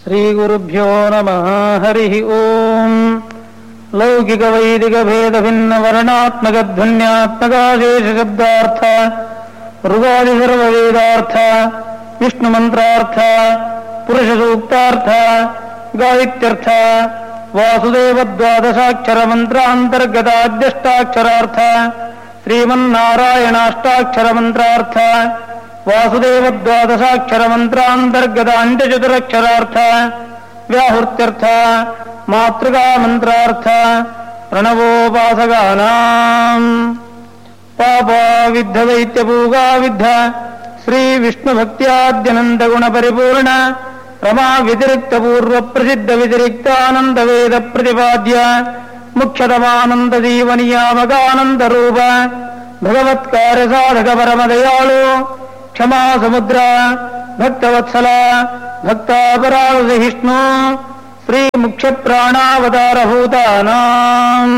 ಶ್ರೀಗುರುಭ್ಯೋ ನಮಃ. ಹರಿ ಓಂ. ಲೌಕಿಕ ವೈದಿಕ ಭೇದ ಭಿನ್ನ ವರ್ಣಾತ್ಮಕ ಧ್ವನ್ಯಾತ್ಮಕಾಶೇಷ ಶಬ್ದಾರ್ಥ ಋಗಾದಿ ಸರ್ವ ವೇದಾರ್ಥ ವಿಷ್ಣು ಮಂತ್ರಾರ್ಥ ಪುರುಷ ಸೂಕ್ತಾರ್ಥ ಗಾಯಿತ್ಯರ್ಥ ವಾಸುದೇವ ದ್ವಾದಶಾಕ್ಷರ ಮಂತ್ರಾಂತರ್ಗತಾದ್ಯಷ್ಟಾಕ್ಷರಾರ್ಥ ಶ್ರೀಮನ್ನಾರಾಯಣಾಷ್ಟಾಕ್ಷರ ಮಂತ್ರಾರ್ಥ ವಾಸುದೇವ ದ್ವಾದಶಾಕ್ಷರ ಮಂತ್ರಾಂತರ್ಗತ ಅಂತ್ಯಚತುರಕ್ಷರಾರ್ಥ ವ್ಯಾಹೃತ್ಯರ್ಥ ಮಾತೃಕಾ ಮಂತ್ರಾರ್ಥ ಪ್ರಣವೋಪಾಸಗಾನಾಂ ಪಾಪ ವಿದ್ಧ ದೈತ್ಯ ಪೂಗಾ ವಿದ್ಧ ಶ್ರೀ ವಿಷ್ಣು ಭಕ್ತ್ಯಾದ್ಯನಂತ ಗುಣ ಪರಿಪೂರ್ಣ ರಮಾ ವ್ಯತಿರಿಕ್ತ ಪೂರ್ವ ಪ್ರಸಿದ್ಧ ವ್ಯತಿರಿಕ್ತ ಆನಂದ ವೇದ ಪ್ರತಿಪಾದ್ಯ ಮುಖ್ಯತಮಾನಂದ ಜೀವನಿಯಾಮಕಾನಂದ ರೂಪ ಭಗವತ್ಕಾರ್ಯ ಸಾಧಕ ಪರಮದಯಾಳು ಕ್ಷಮಾ ಸಮುದ್ರ ಭಕ್ತವತ್ಸಲ ಭಕ್ತಾಪರಾಧ ವಿಷ್ಣು ಶ್ರೀ ಮುಖ್ಯ ಪ್ರಾಣಾವತಾರ ಭೂತಾನಾಂ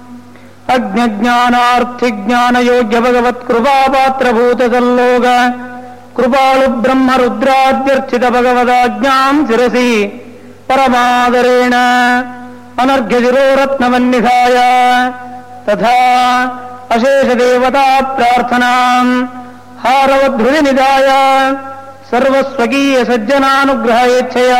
ಅಜ್ಞಾನಾರ್ಥಿಜ್ಞಾನ ಯೋಗ್ಯ ಭಗವತ್ ಕೃಪಾಪಾತ್ರಭೂತ ಸಲ್ಲೋಕ ಕೃಪಾಳು ಬ್ರಹ್ಮ ರುದ್ರಾದ್ಯರ್ಚಿತ ಭಗವದಾಜ್ಞಾಂ ಶಿರಸಿ ಪರಮಾದರೇಣ ಅನರ್ಘ್ಯ ಶಿರೋರತ್ನವನ್ನಿಧಾಯ ತಥಾ ಅಶೇಷ ದೇವತಾ ಪ್ರಾರ್ಥನಾಂ ಹಾರವಧೃತಿ ನಿಧಾಯ ಸರ್ವಸ್ವಕೀಯ ಸಜ್ಜನಾನುಗ್ರಹೇಚ್ಛಯ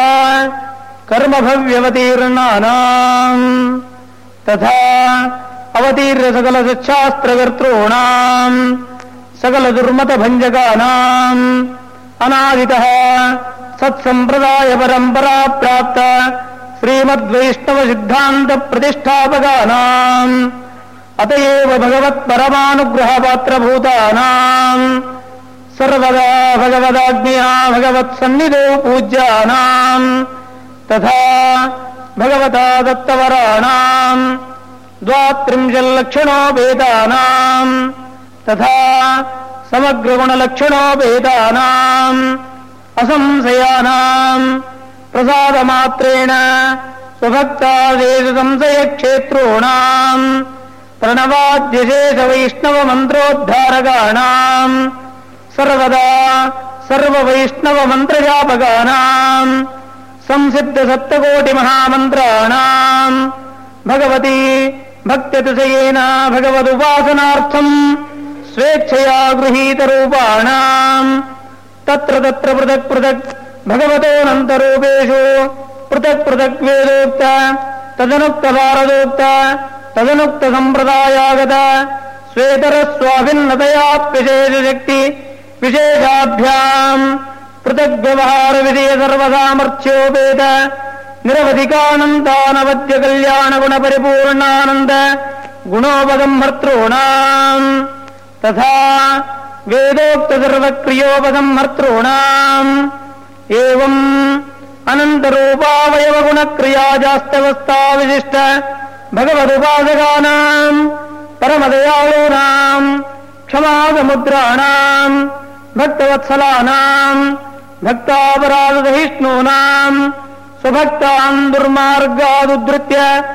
ಕರ್ಮಭವ್ಯವತೀರ್ಣಾನಾಂ ತಥಾ ಅವತೀರ್ಯ ಸಕಲ ಸಚ್ಛಾಸ್ತ್ರಕರ್ತॄಣಾಂ ಸಕಲ ದುರ್ಮತ ಭಂಜಕಾನಾಂ ಅನಾದಿತಃ ಸತ್ಸಂಪ್ರದಾಯ ಪರಂಪರಾ ಪ್ರಾಪ್ತ ಶ್ರೀಮದ್ವೈಷ್ಣವ ಸಿದ್ಧಾಂತ ಪ್ರತಿಷ್ಠಾಪಕಾನಾಂ ಅತಯೇವ ಭಗವತ್ ಪರಮಾನುಗ್ರಹ ಪಾತ್ರಭೂತಾನಾಂ ಸರ್ವದಾ ಭಗವದಾಜ್ಞೆಯ ಭಗವತ್ ಸನ್ನಿಧೌ ಪೂಜ್ಯಾನಾಂ ತಥಾ ಭಗವತಾ ದತ್ತವರಾಣಾಂ ದ್ವಾತ್ರಿಂಶಲ್ಲಕ್ಷಣೋ ಭೇದಾನಾಂ ತಥಾ ಸಮಗ್ರಗುಣಲಕ್ಷಣೋ ಭೇದಾನಾಂ ಅಸಂಶಯಾನಾಂ ಪ್ರಸಾದಮಾತ್ರೇಣ ಸ್ವಭಕ್ತಾದೇಶ ಸಂಶಯ ಕ್ಷೇತ್ರೋಣಾಂ ಪ್ರಣವಾದ್ಯಶೇಷ ವೈಷ್ಣವ ಮಂತ್ರೋದ್ಧಾರಕಾಣಾಂ ಸರ್ವದಾ ಸರ್ವ ವೈಷ್ಣವ ಮಂತ್ರಜಾಪಕಾನಾಂ ಸಂಸಿದ್ಧ ಸಪ್ತಕೋಟಿ ಮಹಾಮಂತ್ರಾಣಾಂ ಭಗವತಿ ಭಕ್ತ್ಯತಿಶಯೇನ ಭಗವದುಪಾಸನಾರ್ಥಂ ಸ್ವೇಚ್ಛಯಾ ಗೃಹೀತ ರೂಪಾಣಾಂ ತತ್ರ ತತ್ರ ಪೃಥಕ್ ಪೃಥಕ್ ಭಗವತೋನಂತರೂಪೇಷು ಪೃಥಕ್ ಪೃಥಕ್ ವೇದೋಕ್ತ ತದನುಕ್ತ ಭಾರದೋಕ್ತ ತದನುಕ್ತ ಸಂಪ್ರದಾಯಾಗತ ಸ್ವೇತರ ಸ್ವಾಭಿನ್ನತಯಾಪ್ಯಶೇಷ ಶಕ್ತಿ ವಿಶೇಷಾಭ್ಯಾಂ ಪೃಥಕ್ ವ್ಯವಹಾರ ವಿಧೇಯ ಸರ್ವಸಾಮರ್ಥ್ಯೋಪೇತ ನಿರವಧಿಕಾನಂದಾನವದ್ಯ ಕಲ್ಯಾಣ ಗುಣ ಪರಿಪೂರ್ಣಾನಂದ ಗುಣೋಪಸಂಹರ್ತॄಣಾಂ ತಥಾ ವೇದೋಕ್ತ ಸರ್ವಕ್ರಿಯೋಪಸಂಹರ್ತॄಣಾಂ ಏವಂ ಅನಂತರೂಪಾವಯವ ಗುಣಕ್ರಿಯಾಜಾಸ್ತವಸ್ಥಾ ವಿಶಿಷ್ಟ ಭಗವದುಪಾಸಕಾನಾಂ ಪರಮದಯಾಳೂನಾಂ ಕ್ಷಮಾ ಸಮುದ್ರಾಣಾಂ ಭಕ್ತವತ್ಸಲಾನಾಂ ಭಕ್ತಾಪರಾಧಸಹಿಷ್ಣೂನಾಂ ಸ್ವಭಕ್ತಾನ್ ದುರ್ಮಾರ್ಗಾದುದ್ಧೃತ್ಯ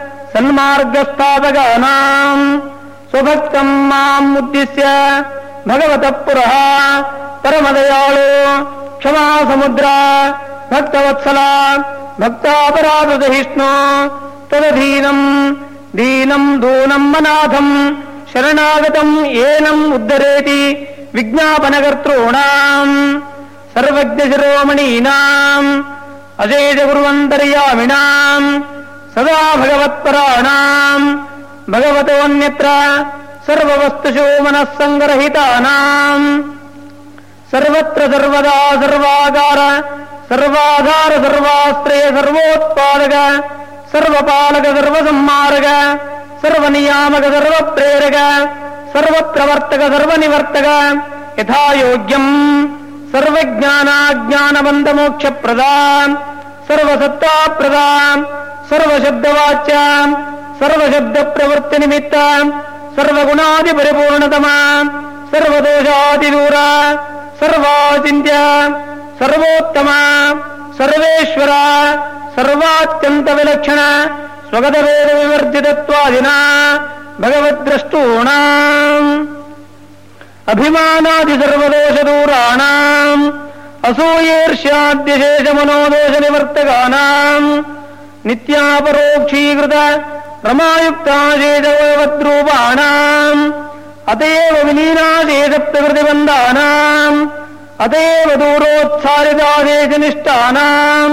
ಸನ್ಮಾರ್ಗಸ್ಥಾಪಕಾನಾಂ ಸ್ವಭಕ್ತಂ ಮಾಂ ಉದ್ದಿಶ್ಯ ಭಗವತಃ ಪುರಃ ಪರಮದಯಾಳು ಕ್ಷಮಾ ಸಮುದ್ರ ಭಕ್ತವತ್ಸಲ ಭಕ್ತಾಪರಾಧಸಹಿಷ್ಣು ತದಧೀನಂ ದೀನಂ ದೂನಂ ಅನಾಥಂ ಶರಣಾಗತಂ ಏನಂ ಉದ್ಧರೇತಿ ವಿಜ್ಞಾಪನಕರ್ತॄಣಾಂ ಸರ್ವಜ್ಞ ಶಿರೋಮಣೀನಾಂ ಅಶೇಷ ಗುರುವಂತರ್ಯಾಮಿಣಾಂ ಸದಾ ಭಗವತ್ಪರಾಣಾಂ ಭಗವತೋನ್ಯತ್ರ ಸರ್ವವಸ್ತುಷು ಮನಸ್ಸಂಗರಹಿತಾನಾಂ ಸರ್ವತ್ರ ಸರ್ವದಾ ಸರ್ವಾಗಾರ ಸರ್ವಾಧಾರ ಸರ್ವಾಶ್ರಯ ಸರ್ವೋತ್ಪಾದಕ ಸರ್ವಪಾಲಕ ಸರ್ವಸಂಹಾರಕ ಸರ್ವನಿಯಾಮಕ ಸರ್ವಪ್ರೇರಕ ಸರ್ವಪ್ರವರ್ತಕ ಸರ್ವನಿವರ್ತಕ ಯಥಾಯೋಗ್ಯಂ ಸರ್ವಜ್ಞಾನಾಜ್ಞಾನಬಂಧಮೋಕ್ಷಪ್ರದಾಂ ಸರ್ವಸತ್ತಾಪ್ರದಾಂ ಸರ್ವಶಬ್ದವಾಚ್ಯಾಂ ಸರ್ವಶಬ್ದಪ್ರವೃತ್ತಿನಿಮಿತ್ತಾಂ ಸರ್ವಗುಣಾದಿಪರಿಪೂರ್ಣತಮಾಂ ಸರ್ವದೋಷಾದಿದೂರ ಸರ್ವಾಚಿಂತ್ಯ ಸರ್ವೋತ್ತಮ ಸರ್ವೇಶ್ವರ ಸರ್ವಾತ್ಯಂತ ವಿಲಕ್ಷಣ ಸ್ವಗತವೇದ ವಿವರ್ಜಿತತ್ವಾದಿನ ಭಗವದ್ದ್ರಷ್ಟೂಣಾಂ ಅಭಿಮಾನಾದಿ ಸರ್ವದೋಷದೂರಾಣಾಂ ಅಸೂಯೇರ್ಷ್ಯಾದ್ಯಶೇಷ ಮನೋದೋಷ ನಿವರ್ತಕಾನಾಂ ನಿತ್ಯಾಪರೋಕ್ಷೀಕೃತ ರಮಾಯುಕ್ತಾಶೇಷವದ್ರೂಪಾಣಾಂ ಅತಯೇವ ವಿಲೀನಾಶೇಷ ಪ್ರಕೃತಿಬಂಧಾನಾಂ ಅತಯೇವ ದೂರೋತ್ಸಾರಿತಾಶೇಷನಿಷ್ಠಾನಾಂ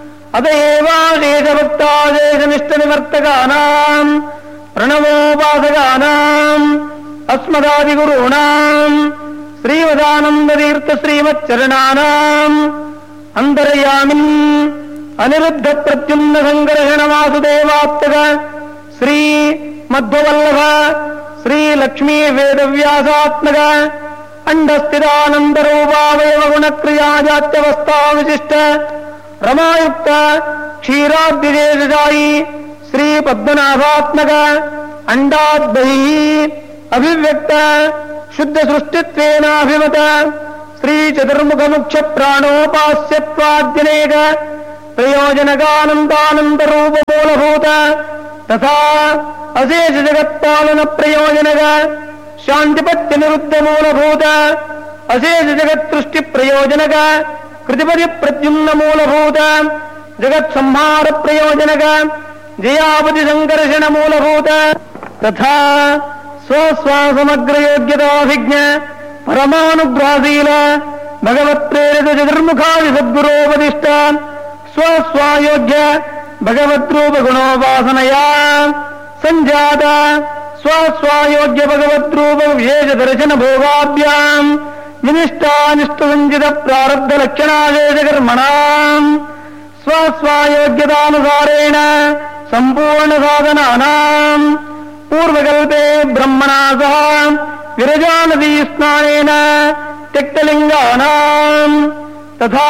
ಅತಯೇವಾಶೇಷಭಕ್ತಾಶೇಷನಿಷ್ಠನಿವರ್ತಕಾನಾಂ ಪ್ರಣವೋಪಾಸಕಾನಾಂ ಅಸ್ಮದಾದಿಗುರುಣಾಂ ಶ್ರೀಮದಾನಂದತೀರ್ಥ ಶ್ರೀಮಚ್ಚರಣಾನಾಂ ಅಂತರ್ಯಾಮಿನ್ ಅನಿರುದ್ಧ ಪ್ರದ್ಯುಮ್ನ ಸಂಕರ್ಷಣ ವಾಸುದೇವಾತ್ಮಕ ಶ್ರೀ ಮಧ್ವವಲ್ಲಭ ಶ್ರೀ ಲಕ್ಷ್ಮೀ ವೇದವ್ಯಾಸಾತ್ಮಕ ಅಂಡಸ್ಥಿತಾನಂದರೂಪಾವಯವ ಗುಣಕ್ರಿಯಾಜಾತ್ಯವಸ್ಥಾ ವಿಶಿಷ್ಟ ರಮಾಯುಕ್ತ ಕ್ಷೀರಾದ್ವಿಜೇಶಾಯಿ ಶ್ರೀ ಪದ್ಮನಾಭಾತ್ಮಕ ಅಂಡಾದ್ಬಹಿ ಅಭಿವ್ಯಕ್ತ ಶುದ್ಧ ಸೃಷ್ಟಿತ್ವೇನಾಭಿಮತ ಶ್ರೀ ಚತುರ್ಮುಖ ಮುಖ್ಯ ಪ್ರಾಣೋಪಾಸ್ಯತ್ವಾದ್ಯನೇಕ ಪ್ರಯೋಜನಕಾನಂದಾನಂದ ರೂಪ ಮೂಲಭೂತ ತಥಾ ಅಶೇಷ ಜಗತ್ಪಾಲನ ಪ್ರಯೋಜನಕ ಶಾಂತಿಪತ್ಯ ನಿರುದ್ಧ ಮೂಲಭೂತ ಅಶೇಷ ಜಗತ್ಸೃಷ್ಟಿ ಪ್ರಯೋಜನಕ ಕೃತಿಪದಿ ಪ್ರದ್ಯುಮ್ನ ಮೂಲಭೂತ ಜಗತ್ ಸಂಹಾರ ಪ್ರಯೋಜನಕ ಜಯಾವತಿ ಸಂಕರ್ಷಣ ಮೂಲಭೂತ ತಥಾ ಸ್ವಸ್ವಾಸಮಗ್ರ ಯೋಗ್ಯತಾಭಿಜ್ಞ ಪರಮಾನುಗ್ರಹಶೀಲ ಭಗವತ್ಪ್ರೇರಿತ ಚತುರ್ಮುಖಾದಿ ಸದ್ಗುರೋಪದಿಷ್ಟ ಸ್ವಸ್ವಾಯೋಗ್ಯ ಭಗವದ್ರೂಪ ಗುಣೋಪಾಸನಯ ಸಂಜಾತ ಸ್ವಸ್ವಾಯೋಗ್ಯ ಭಗವದ್ರೂಪ ವಿಶೇಷ ದರ್ಶನ ಭೋಗಾಭ್ಯಾಂ ನಿನಿಷ್ಠಾನಿಷ್ಠ ಸಂಚಿತ ಪ್ರಾರಬ್ಧ ಲಕ್ಷಣಾಶೇಷ ಕರ್ಮಣಾಂ ಸ್ವಸ್ವಾಯೋಗ್ಯತಾನುಸಾರೇಣ ಸಂಪೂರ್ಣ ಸಾಧನಾನಾಂ ಪೂರ್ವಕಲ್ಪೆ ಬ್ರಹ್ಮಣಾ ಸಹ ವಿರಜಾ ನದೀ ಸ್ನಾನೇನ ತ್ಯಕ್ತಲಿಂಗಾನಾಂ ತಥಾ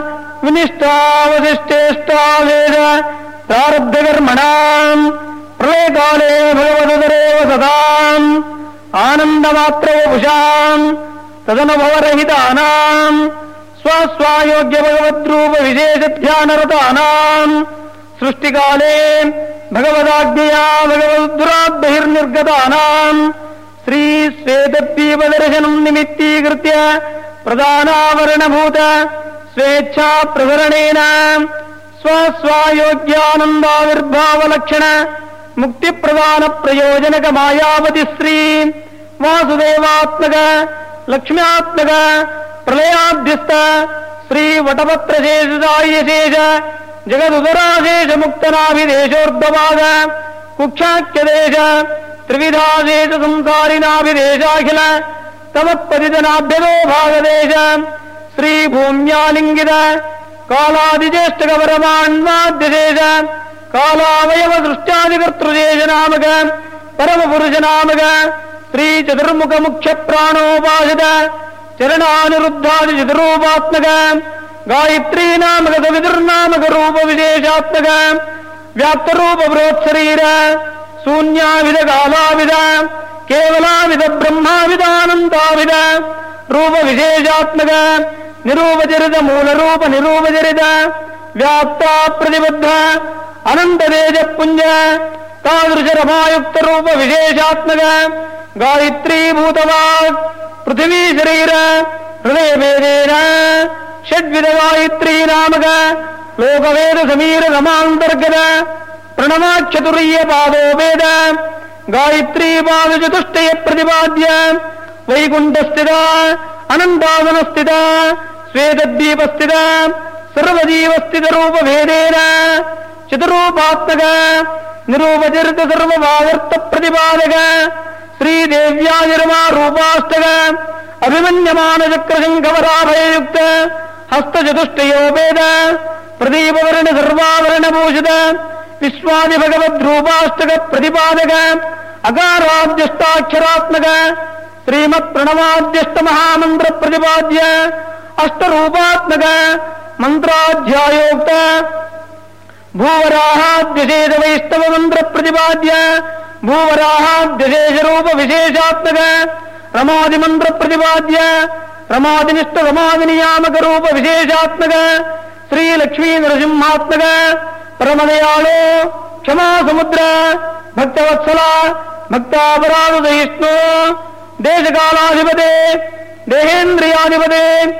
ವಿನಿಷ್ಠಾವಶಿಷ್ಟೇಷ್ಟಾವೇದ ಪ್ರಾರಬ್ಧಕರ್ಮಣಾಂ ಪ್ರಳಯಕಾಲೇ ಭಗವದರೇವ ಸದಾಂ ಆನಂದಮಾತ್ರವಪುಷಾಂ ತದನುಭವರಹಿತಾನಾಂ ಸ್ವಸ್ವಾಯೋಗ್ಯ ಭಗವದ್ರೂಪ ವಿಶೇಷ ಧ್ಯಾನರತಾನಾಂ ಸೃಷ್ಟಿಕಾಲೇ ಭಗವದಾಜ್ಞೆಯ ಭಗವದ್ದುರಾದ್ಬಹಿರ್ನಿರ್ಗತಾನಾಂ ಶ್ರೀ ಶ್ವೇತದ್ವೀಪದರ್ಶನಂ ನಿಮಿತ್ತೀಕೃತ್ಯ ಪ್ರಧಾನಾವರಣಭೂತ ಸ್ವೇಚ್ಛಾ ಪ್ರಸರಣೇನ ಸ್ವಸ್ವಾಯೋಗ್ಯಾನಂದಾವಿರ್ಭಾವಲಕ್ಷಣ ಮುಕ್ತಿ ಪ್ರದಾನ ಪ್ರಯೋಜನಕ ಮಾಯಾವತಿ ಶ್ರೀ ವಾಸುದೇವಾತ್ಮಕ ಲಕ್ಷ್ಮ್ಯಾತ್ಮಕ ಪ್ರಳಯಾಧ್ಯಸ್ಥ ಶ್ರೀ ವಟಪತ್ರಶೇಷಾಯಶೇಷ ಜಗದುದರಾಶೇಷ ಮುಕ್ತನಾಭಿದೇಶೋರ್ಧವಾದ ಕುಕ್ಷಾಖ್ಯದೇಶ ತ್ರಿವಿಧಾಶೇಷ ಸಂಸಾರಿನಾಭಿದೇಶಾಖಿಲ ತಮತ್ಪತಿತನಾಭ್ಯದೋ ಭಾಗದೇಶ ಶ್ರೀ ಭೂಮ್ಯಾಲಿಂಗಿತ ಕಾಲಾದಿಜ್ಯೇಷ್ಠಗವರಮಾಣ್ವಾದ್ಯಶೇಷ ಕಾಲಾವಯವ ದೃಷ್ಟ್ಯಾದಿಕರ್ತೃಶೇಷ ನಾಮಕ ಪರಮಪುರುಷ ನಾಮಕ ಶ್ರೀ ಚತುರ್ಮುಖ ಮುಖ್ಯ ಪ್ರಾಣೋಪಾಸಿತ ಚರಣಾನಿರುದ್ಧಾದಿ ಚತುರೂಪಾತ್ಮಕ ಗಾಯತ್ರೀ ನಾಮಕ ಸವಿದುರ್ನಾಮಕ ರೂಪ ವಿಶೇಷಾತ್ಮಕ ವ್ಯಾಪ್ತರೂಪ ಬೃಹತ್ಶರೀರ ಶೂನ್ಯಾವಿಧ ಕಾಲಾವಿಧ ಕೇವಲಾವಿಧ ಬ್ರಹ್ಮಾವಿಧಾನಂದಾವಿಧ ರೂಪ ವಿಶೇಷಾತ್ಮಕ ನಿರೂಪಚರಿತ ಮೂಲರೂಪ ನಿರೂಪಚರಿತ ವ್ಯಾಪ್ತ ಪ್ರತಿಬದ್ಧ ಅನಂತ ತೇಜ ಪುಂಜ ತಾದೃಶ ರಮಾಯುಕ್ತ ರೂಪ ವಿಶೇಷಾತ್ಮಕ ಗಾಯತ್ರೀ ಭೂತವಾಗ್ ಪೃಥಿವೀ ಶರೀರ ಹೃದಯ ಭೇದೇನ ಷಡ್ವಿಧ ಗಾಯತ್ರೀ ನಾಮಕ ಲೋಕವೇದ ಸಮೀರ ರಮಾಂತರ್ಗತ ಪ್ರಣವಾಕ್ಷತುರೀಯ ಪಾದೋ ವೇದ ಗಾಯತ್ರೀ ಪಾದ ಚತುಷ್ಟಯ ಪ್ರತಿಪಾದ್ಯ ವೈಕುಂಠಸ್ಥಿತ ಅನಂತಾವನಸ್ಥಿತ ಶ್ವೇತದ್ವೀಪಸ್ಥಿತ ಸರ್ವಜೀವಸ್ಥಿತ ರೂಪ ಭೇದೇನ ಚತುರೂಪಾತ್ಮಕ ನಿರೂಪಚರಿತ ಸರ್ವಭಾವರ್ಥ ಪ್ರತಿಪಾದಕ ಶ್ರೀದೇವ್ಯಾನಿರ್ಮಾ ರೂಪಾಷ್ಟಕ ಅಭಿಮನ್ಯಮಾನ ಚಕ್ರಶಂಖವರಾಭಯಯುಕ್ತ ಹಸ್ತಚತುಷ್ಟಯೋಪೇದ ಪ್ರದೀಪವರ್ಣ ಸರ್ವಾವರಣಭೂಷಿತ ವಿಶ್ವಾದಿ ಭಗವದ್ರೂಪಾಷ್ಟಕ ಪ್ರತಿಪಾದಕ ಅಕಾರಾದ್ಯಷ್ಟಾಕ್ಷರಾತ್ಮಕ ಶ್ರೀಮತ್ ಪ್ರಣವಾದ್ಯಷ್ಟ ಮಹಾಮಂತ್ರ ಪ್ರತಿಪಾದ್ಯ ಅಷ್ಟರೂಪಾತ್ಮಕ ಮಂತ್ರಾಧ್ಯಾಯೋಕ್ತ ಭೂವರಾಹಾದ್ಯಶೇಷ ವೈಷ್ಣವ ಮಂತ್ರ ಪ್ರತಿಪಾದ್ಯ ಭೂವರಾಹಾದ್ಯಶೇಷ ರೂಪ ವಿಶೇಷಾತ್ಮಕ ರಮಾದಿ ಮಂತ್ರ ಪ್ರತಿಪಾದ್ಯ ರಮಾದಿನಿಷ್ಠ ರಮಾದಿ ನಿಯಾಮಕ ರೂಪ ವಿಶೇಷಾತ್ಮಕ ಶ್ರೀ ಲಕ್ಷ್ಮೀ ನರಸಿಂಹಾತ್ಮಕ ಪರಮದಯಾಳು ಕ್ಷಮಾ ಸಮುದ್ರ ಭಕ್ತವತ್ಸಲ ಭಕ್ತಾಪರಾಧ ಸಹಿಷ್ಣು ದೇಶಕಾಲಾಧಿಪತೆ ದೇಹೇಂದ್ರಿಯಾಧಿಪತೆ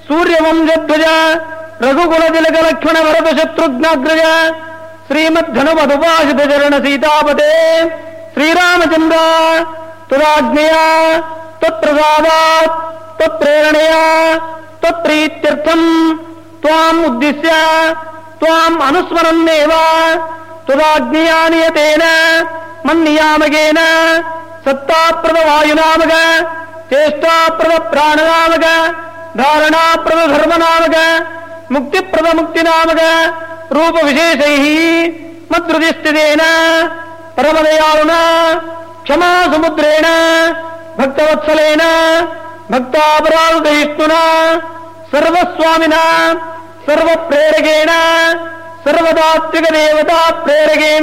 ಸೂರ್ಯವಂಶಧ್ವಜ ರಘುಕುಲ ತಿಲಕ ಲಕ್ಷ್ಮಣ ಭರತ ಶತ್ರುಘ್ನಾಗ್ರಜ ಶ್ರೀಮದ್ಧನುಮಧುಪಾಶಿತ ಚರಣ ಸೀತಾಪತೆ ಶ್ರೀರಾಮಚಂದ್ರ ತುರಾಜ್ಞೆಯ ತತ್ಪ್ರಸಾದಾತ್ ತತ್ಪ್ರೇರಣೆಯ ತತ್ಪ್ರೀತ್ಯರ್ಥಂ ತ್ವಾಂ ಉದ್ದಿಶ್ಯ ತ್ವಾಂ ಅನುಸ್ಮರನ್ನೇವ ತುರಾಜ್ಞೆಯ ನಿಯತೇನ ಮನ್ನಿಯಾಮಕೇನ ಸತ್ತಾಪ್ರದ ವಾಯುನಾಮಕ ಚೇಷ್ಟಾಪ್ರದ ಪ್ರಾಣನಾಮಕ ಧಾರಣಾಪ್ರದ ಧರ್ಮನಾಮಕ ಮುಕ್ತಿಪ್ರದ ಮುಕ್ತಿನಾಮಕ ರೂಪ ವಿಶೇಷೈ ಮದ್ರುದಿಷ್ಠಿತೇನ ಪರಮದಯಾಳುನ ಕ್ಷಮಾ ಸಮುದ್ರೇಣ ಭಕ್ತವತ್ಸಲೇನ ಭಕ್ತಾಪರಾಧಯಿಷ್ಣುನ ಸರ್ವಸ್ವಾಮಿನ ಸರ್ವಪ್ರೇರಕೇಣ ಸರ್ವತಾತ್ವಿಕ ದೇವತಾ ಪ್ರೇರಕೇಣ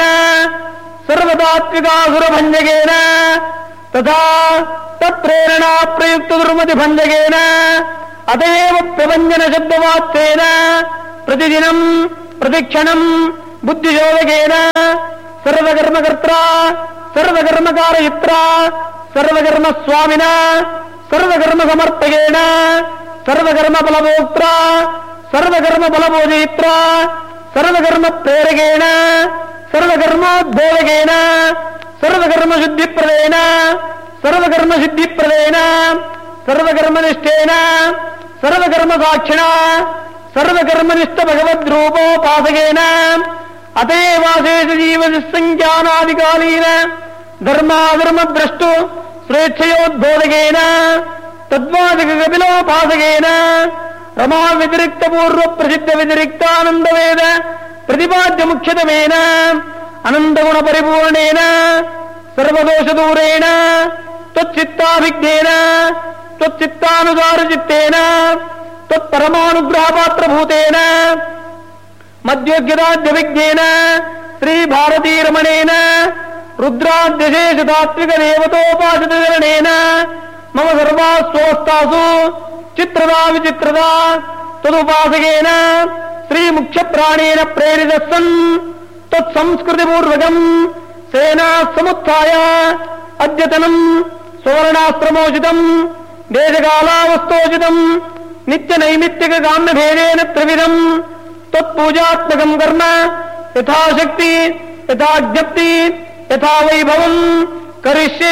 ಸರ್ವತಾತ್ವಿಕಾಸುರಭಂಜಕೇನ ತಥಾ ತತ್ಪ್ರೇರಣಾ ಪ್ರಯುಕ್ತ ದುರ್ಮತಿ ಭಂಜಕೇನ ಅತಯೇವ ಪ್ರಭಂಜನ ಶಬ್ದವಾಚ್ಯೇನ ಪ್ರತಿದಿನಂ ಪ್ರತಿಕ್ಷಣಂ ಬುದ್ಧಿಶೋಧಕೇನ ಸರ್ವಕರ್ಮಕರ್ತ್ರ ಸರ್ವಕರ್ಮಕಾರಯಿತ್ರ ಸರ್ವಕರ್ಮ ಸ್ವಾಮಿನ ಸರ್ವಕರ್ಮ ಸಮರ್ಥಕೇನ ಸರ್ವಕರ್ಮ ಫಲಭೋಕ್ತ್ರ ಸರ್ವಕರ್ಮ ಫಲಭೋಜಯಿತ್ರ ಸರ್ವಕರ್ಮ ಪ್ರೇರಕೇಣ ಸರ್ವಕರ್ಮೋದ್ಬೋಧಕೇನ ಸರ್ವಕರ್ಮ ಶುದ್ಧಿಪ್ರದೇನ ಸರ್ವಕರ್ಮ ಸಿದ್ಧಿಪ್ರದೇನ ಸರ್ವಕರ್ಮನಿಷ್ಠೇನ ಸರ್ವಕರ್ಮ ಸಾಕ್ಷಿಣ ಸರ್ವಕರ್ಮನಿಷ್ಠ ಭಗವದ್ರೂಪೋಪಾಸಕೇನ ಅತೇವಾಶೇಷ ಜೀವಸಂಖ್ಯಾನಾದಿಕಾಲೀನ ಧರ್ಮಾಧರ್ಮದ್ರಷ್ಟು ಸ್ವೇಚ್ಛಯೋದ್ಬೋಧಕೇನ ತದ್ವಾದಿಕ ಕಪಿಲೋಪಾಸಕೇನ ರಮಾ ವ್ಯತಿರಿಕ್ತ ಪೂರ್ವ ಪ್ರಸಿದ್ಧ ವ್ಯತಿರಿಕ್ತಾನಂದ ವೇದ ಪ್ರತಿಪಾದ್ಯ ಮುಖ್ಯತಮೇನ ಅನಂತಗುಣ ಪರಿಪೂರ್ಣೇನ ಸರ್ವದೋಷ ದೂರೇಣ ತ್ವಚ್ಚಿತ್ತಾಭಿಜ್ಞೇನ ತ್ವಚ್ಚಿತ್ತಾನುಸಾರ ಚಿತ್ತೇನ ತ್ವತ್ಪರಮಾನುಗ್ರಹ ಪಾತ್ರಭೂತೇನ ಮಧ್ಯೋಗ್ಯದಾದ್ಯವಿಜ್ಞೇನ ಶ್ರೀ ಭಾರತೀರಮಣೇನ ರುದ್ರಾದ್ಯಶೇಷ ತಾತ್ವಿಕ ದೇವತೋಪಾಸಿತ ಚರಣೇನ ಮಮ ಸರ್ವಾಸ್ವಸ್ಥಾಸು ಚಿತ್ರದ ವಿಚಿತ್ರದ ತದುಪಾಸಕೇನ ಶ್ರೀ ಮುಖ್ಯ ಪ್ರಾಣೇನ ಪ್ರೇರಿತ ಸನ್ ತತ್ಸಂಸ್ಕೃತಿಪೂರ್ವಕಂ ಸೇನಾ ಸಮುತ್ಥಾಯ ಅದ್ಯತನಂ ಸುವರ್ಣಾಸ್ತ್ರಮೋಚಿತಂ ದೇಶಕಾಲಾವಸ್ತೋಚಿತಂ ನಿತ್ಯ ನೈಮಿತ್ತಿಕ ಕಾಮ್ಯ ಭೇದೇನ ತ್ರಿವಿಧಂ ತತ್ಪೂಜಾತ್ಮಕಂ ಕರ್ಮ ಯಥಾಶಕ್ತಿ ಯಥಾಜ್ಞಪ್ತಿ ಯಥಾ ವೈಭವಂ ಕರಿಷ್ಯೆ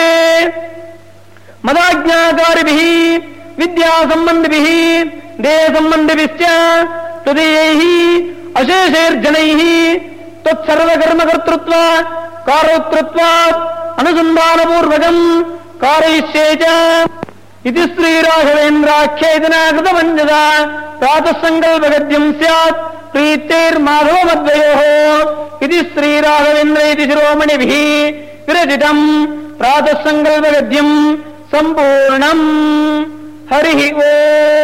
ಮದಾಜ್ಞಾಕಾರಿಭಿಃ ವಿದ್ಯಾ ಸಂಬಂಧಿಭಿಃ ದೇಹ ಸಂಬಂಧಿಭಿಶ್ಚ ತದೀಯೈಃ ಅಶೇಷೈರ್ಜನೈಃ ತತ್ಸರ್ವಕರ್ಮಕರ್ತೃತ್ವ ಕಾರೋಕ್ತೃತ್ವಾತ್ ಅನುಸಂಧಾನಪೂರ್ವಕಂ कारयिष्ये च इति श्रीराघवेन्द्राख्येतना कृतमञ्जस प्रातः सङ्कल्पगद्यं स्यात् प्रीत्यैर्माधवमद्वयोः इति श्रीराघवेन्द्र इति शिरोमणिभिः विरचितम् प्रातः सङ्कल्पगद्यं सम्पूर्णम् हरिः ओम्।